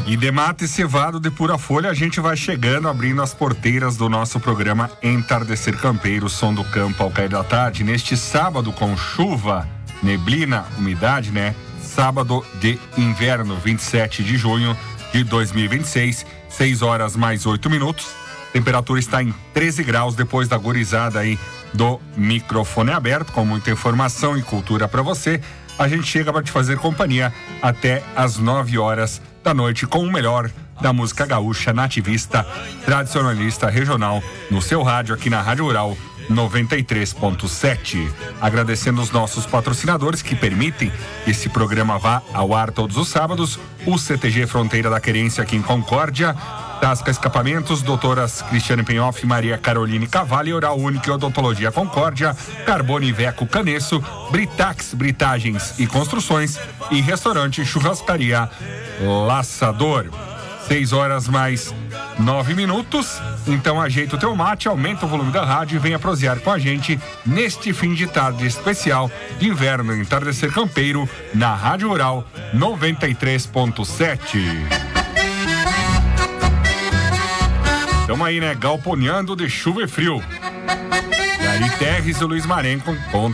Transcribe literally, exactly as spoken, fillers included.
E de mate cevado de pura folha, a gente vai chegando, abrindo as porteiras do nosso programa Entardecer Campeiro, som do campo ao cair da tarde, neste sábado com chuva, neblina, umidade, né? Sábado de inverno, vinte e sete de junho de dois mil e vinte e seis, seis horas mais oito minutos. Temperatura está em treze graus, depois da gorizada aí do microfone aberto, com muita informação e cultura para você. A gente chega para te fazer companhia até às nove horas da noite com o melhor da música gaúcha, nativista, tradicionalista, regional, no seu rádio aqui na Rádio Rural noventa e três ponto sete. Agradecendo os nossos patrocinadores que permitem que esse programa vá ao ar todos os sábados. O C T G Fronteira da Querência aqui em Concórdia, Tasca Escapamentos, doutoras Cristiane Penhoff, Maria Caroline Cavalli, Oral Único e Odontologia Concórdia, Carbone Veco Canesso, Britax Britagens e Construções e Restaurante Churrascaria Laçador. Seis horas mais nove minutos. Então ajeita o teu mate, aumenta o volume da rádio e venha prosear com a gente neste fim de tarde especial de inverno, Entardecer Campeiro, na Rádio Rural noventa e três ponto sete. Estamos aí, né? Galponeando de chuva e frio. E aí, Terres e Luiz Marenco contam